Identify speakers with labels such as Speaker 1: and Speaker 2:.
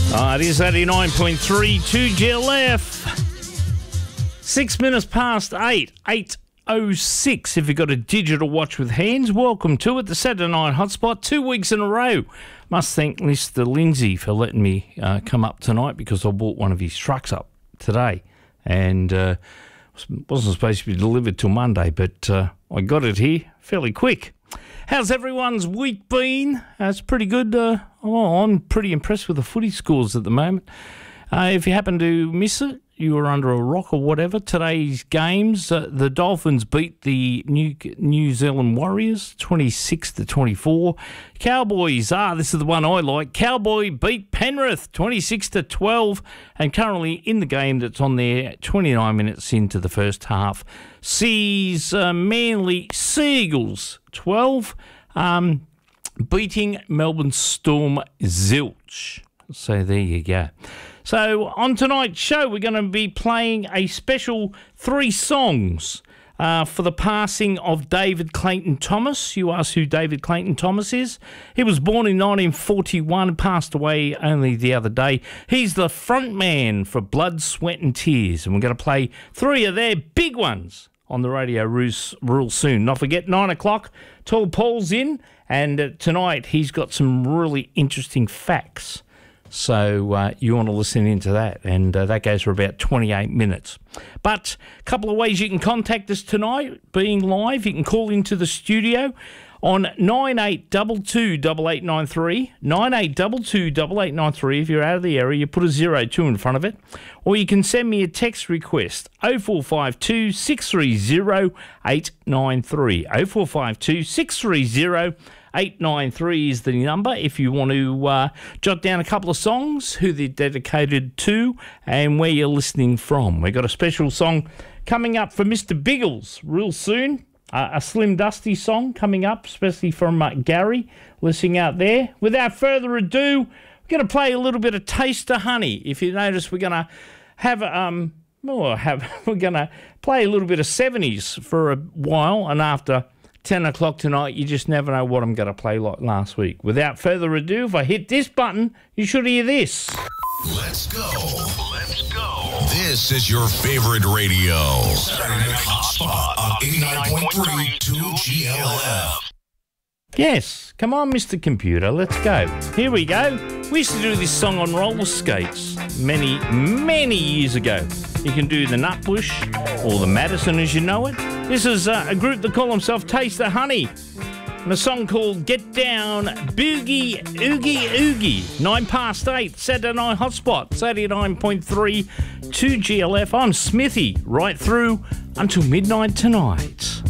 Speaker 1: It is 89.3 2GLF. 6 minutes past 8, 8:06. If you've got a digital watch with hands, welcome to it. The Saturday Night Hotspot, 2 weeks in a row. Must thank Mr. Lindsay for letting me come up tonight because I bought one of his trucks up today and wasn't supposed to be delivered till Monday, but I got it here fairly quick. How's everyone's week been? It's pretty good. I'm pretty impressed with the footy scores at the moment. If you happen to miss it, you were under a rock or whatever, today's games, the Dolphins beat the New Zealand Warriors 26-24. Cowboys, this is the one I like. Cowboy beat Penrith 26-12, and currently in the game that's on there, 29 minutes into the first half, sees Manly Seagulls 12 beating Melbourne Storm Zilch. So there you go. So on tonight's show, we're going to be playing a special 3 songs for the passing of David Clayton Thomas. You ask who David Clayton Thomas is? He was born in 1941, passed away only the other day. He's the front man for Blood, Sweat and Tears, and we're going to play 3 of their big ones on the radio real soon. Not forget, 9 o'clock, Tall Paul's in, and tonight he's got some really interesting facts. So you want to listen into that, and that goes for about 28 minutes. But a couple of ways you can contact us tonight, being live. You can call into the studio on 9822 8893, 9822 8893. If you're out of the area, you put a 02 in front of it. Or you can send me a text request, 0452 630 893, 0452 630 893 is the number if you want to jot down a couple of songs, who they're dedicated to and where you're listening from. We've got a special song coming up for Mr. Biggles real soon, a Slim Dusty song coming up, especially from Gary listening out there. Without further ado, we're going to play a little bit of Taste of Honey. If you notice, we're going to have we're going to play a little bit of 70s for a while, and after 10 o'clock tonight, you just never know what I'm going to play like last week. Without further ado, if I hit this button, you should hear this.
Speaker 2: Let's go. Let's go. This is your favorite radio. Saturday Night Hotspot on 89.3 2GLF.
Speaker 1: Yes, come on, Mr. Computer, let's go. Here we go. We used to do this song on roller skates many, many years ago. You can do the Nutbush or the Madison as you know it. This is a group that call themselves Taste of Honey, and a song called Get Down Boogie Oogie Oogie. 9 past 8, Saturday Night Hotspot, 89.3 2GLF. I'm Smithy, right through until midnight tonight.